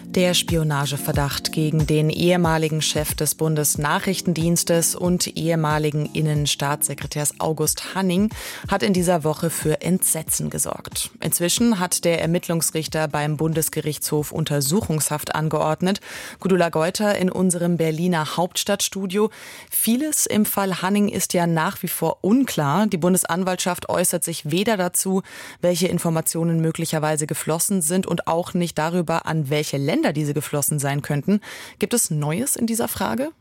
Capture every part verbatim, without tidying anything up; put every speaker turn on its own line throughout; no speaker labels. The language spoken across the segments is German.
Der Spionageverdacht gegen den ehemaligen Chef des Bundesnachrichtendienstes und ehemaligen Innenstaatssekretärs August Hanning hat in dieser Woche für Entsetzen gesorgt. Inzwischen hat der Ermittlungsrichter beim Bundesgerichtshof Untersuchungshaft angeordnet. Gudula Geuter in unserem Berliner Hauptstadtstudio. Vieles im Fall Hanning ist ja nach wie vor unklar. Die Bundesanwaltschaft äußert sich weder dazu, welche Informationen möglicherweise geflossen sind und auch nicht darüber, an welche Länder diese geflossen sein könnten. Gibt es Neues in dieser Frage?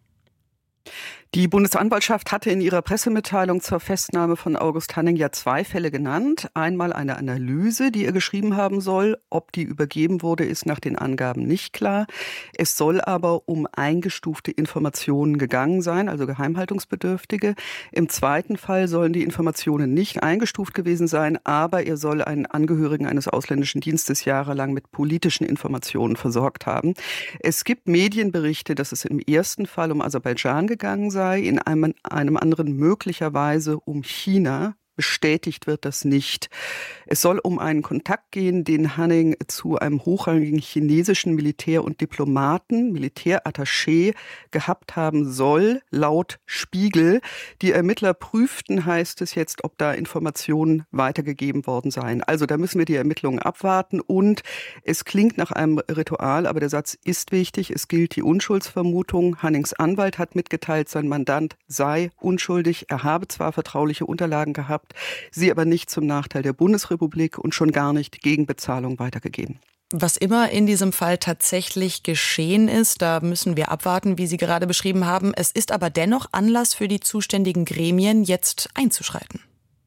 Die Bundesanwaltschaft hatte in ihrer Pressemitteilung zur Festnahme von August Hanning ja zwei Fälle genannt. Einmal eine Analyse, die er geschrieben haben soll. Ob die übergeben wurde, ist nach den Angaben nicht klar. Es soll aber um eingestufte Informationen gegangen sein, also geheimhaltungsbedürftige. Im zweiten Fall sollen die Informationen nicht eingestuft gewesen sein, aber er soll einen Angehörigen eines ausländischen Dienstes jahrelang mit politischen Informationen versorgt haben. Es gibt Medienberichte, dass es im ersten Fall um Aserbaidschan gegangen sei, in einem, einem anderen möglicherweise um China. Bestätigt wird das nicht. Es soll um einen Kontakt gehen, den Hanning zu einem hochrangigen chinesischen Militär- und Diplomaten, Militärattaché, gehabt haben soll, laut Spiegel. Die Ermittler prüften, heißt es jetzt, ob da Informationen weitergegeben worden seien. Also da müssen wir die Ermittlungen abwarten und es klingt nach einem Ritual, aber der Satz ist wichtig. Es gilt die Unschuldsvermutung. Hannings Anwalt hat mitgeteilt, sein Mandant sei unschuldig. Er habe zwar vertrauliche Unterlagen gehabt, sie aber nicht zum Nachteil der Bundesrepublik und schon gar nicht gegen Bezahlung weitergegeben.
Was immer in diesem Fall tatsächlich geschehen ist, da müssen wir abwarten, wie Sie gerade beschrieben haben. Es ist aber dennoch Anlass für die zuständigen Gremien, jetzt einzuschreiten.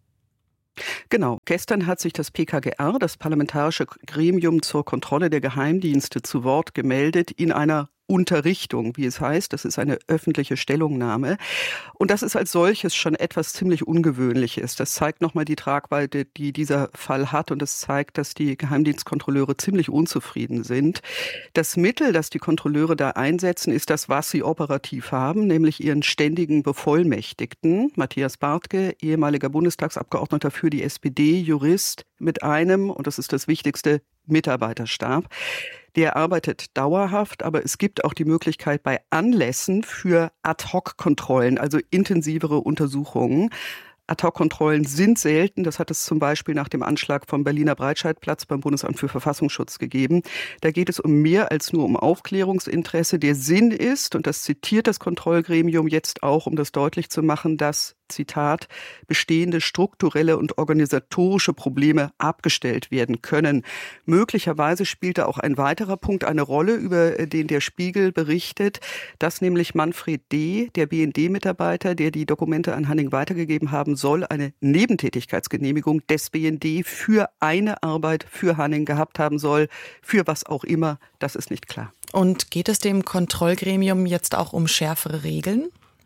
Genau. Gestern hat sich das P K G R, das Parlamentarische Gremium zur Kontrolle der Geheimdienste, zu Wort gemeldet in einer Unterrichtung, wie es heißt. Das ist eine öffentliche Stellungnahme. Und das ist als solches schon etwas ziemlich Ungewöhnliches. Das zeigt nochmal die Tragweite, die dieser Fall hat. Und es zeigt, dass die Geheimdienstkontrolleure ziemlich unzufrieden sind. Das Mittel, das die Kontrolleure da einsetzen, ist das, was sie operativ haben, nämlich ihren ständigen Bevollmächtigten. Matthias Bartke, ehemaliger Bundestagsabgeordneter für die S P D, Jurist, mit einem, und das ist das Wichtigste, Mitarbeiterstab. Der arbeitet dauerhaft, aber es gibt auch die Möglichkeit bei Anlässen für Ad-hoc-Kontrollen, also intensivere Untersuchungen. Ad-hoc-Kontrollen sind selten. Das hat es zum Beispiel nach dem Anschlag vom Berliner Breitscheidplatz beim Bundesamt für Verfassungsschutz gegeben. Da geht es um mehr als nur um Aufklärungsinteresse. Der Sinn ist, und das zitiert das Kontrollgremium jetzt auch, um das deutlich zu machen, dass, Zitat, bestehende strukturelle und organisatorische Probleme abgestellt werden können. Möglicherweise spielt da auch ein weiterer Punkt eine Rolle, über den der Spiegel berichtet, dass nämlich Manfred D., der B N D-Mitarbeiter, der die Dokumente an Hanning weitergegeben haben soll, eine Nebentätigkeitsgenehmigung des B N D für eine Arbeit für Hanning gehabt haben soll, für was auch immer, das ist nicht klar.
Und geht es dem Kontrollgremium jetzt auch um schärfere Regeln?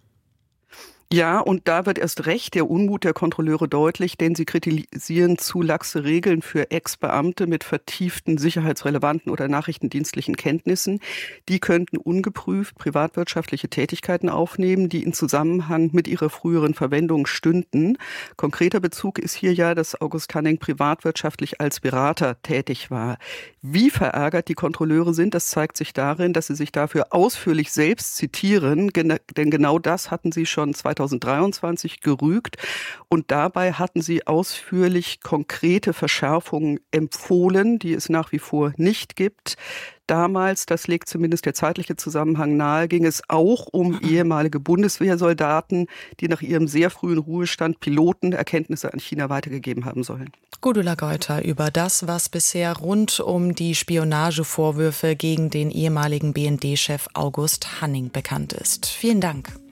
Ja, und da wird erst recht der Unmut der Kontrolleure deutlich, denn sie kritisieren zu laxe Regeln für Ex-Beamte mit vertieften sicherheitsrelevanten oder nachrichtendienstlichen Kenntnissen. Die könnten ungeprüft privatwirtschaftliche Tätigkeiten aufnehmen, die in Zusammenhang mit ihrer früheren Verwendung stünden. Konkreter Bezug ist hier ja, dass August Hanning privatwirtschaftlich als Berater tätig war. Wie verärgert die Kontrolleure sind, das zeigt sich darin, dass sie sich dafür ausführlich selbst zitieren, denn genau das hatten sie schon zweitausenddreiundzwanzig gerügt und dabei hatten sie ausführlich konkrete Verschärfungen empfohlen, die es nach wie vor nicht gibt. Damals, das legt zumindest der zeitliche Zusammenhang nahe, ging es auch um ehemalige Bundeswehrsoldaten, die nach ihrem sehr frühen Ruhestand Piloten Erkenntnisse an China weitergegeben haben sollen.
Gudula Geuter über das, was bisher rund um die Spionagevorwürfe gegen den ehemaligen B N D-Chef August Hanning bekannt ist. Vielen Dank.